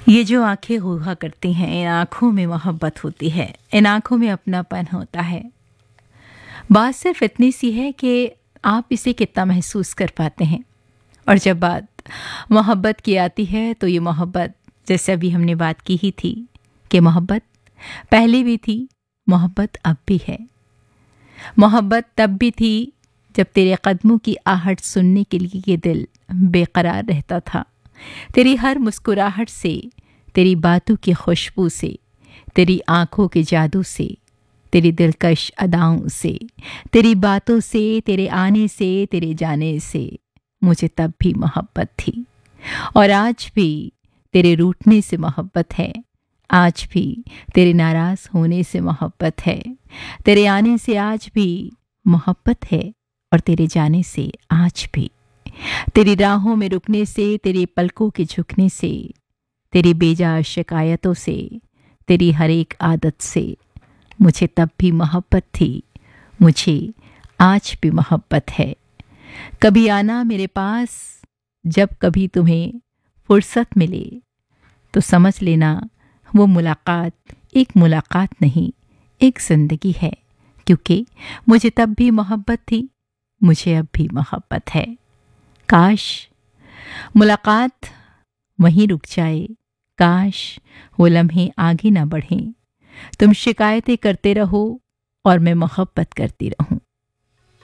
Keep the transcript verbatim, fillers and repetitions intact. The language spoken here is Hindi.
ये जो आंखें हुआ करती हैं, इन आँखों में मोहब्बत होती है, इन आँखों में अपनापन होता है। बात सिर्फ इतनी सी है कि आप इसे कितना महसूस कर पाते हैं। और जब बात मोहब्बत की आती है तो ये मोहब्बत, जैसे अभी हमने बात की ही थी कि मोहब्बत पहले भी थी, मोहब्बत अब भी है। मोहब्बत तब भी थी जब तेरे कदमों की आहट सुनने के लिए ये दिल बेकरार रहता था। तेरी हर मुस्कुराहट से, तेरी बातों की खुशबू से, तेरी आंखों के जादू से, तेरी दिलकश अदाओं से, तेरी बातों से, तेरे आने से, तेरे जाने से मुझे तब भी मोहब्बत थी। और आज भी तेरे रूठने से मोहब्बत है, आज भी तेरे नाराज़ होने से मोहब्बत है, तेरे आने से आज भी मोहब्बत है, और तेरे जाने से आज भी। तेरी राहों में रुकने से, तेरी पलकों के झुकने से, तेरी बेजा शिकायतों से, तेरी हर एक आदत से मुझे तब भी मोहब्बत थी, मुझे आज भी मोहब्बत है। कभी आना मेरे पास, जब कभी तुम्हें फुर्सत मिले, तो समझ लेना वो मुलाकात एक मुलाकात नहीं, एक ज़िंदगी है। क्योंकि मुझे तब भी मोहब्बत थी, मुझे अब भी मोहब्बत है। काश मुलाकात वहीं रुक जाए, काश वो लम्हे आगे ना बढ़ें। तुम शिकायतें करते रहो और मैं मोहब्बत करती रहूं।